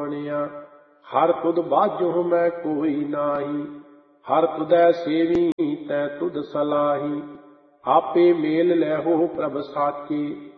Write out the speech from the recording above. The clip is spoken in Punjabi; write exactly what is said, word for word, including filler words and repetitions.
ਬਣਿਆ। ਹਰ ਤੁਧ ਬਾਝੁ ਮੈਂ ਕੋਈ ਨਾਹੀ, ਹਰ ਤੁਧੈ ਸੇਵੀ ਤੈ ਤੁਧ ਸਲਾਹੀ। ਆਪੇ ਮੇਲ ਲੈਹੋ ਪ੍ਰਭ ਸਾਚੇ,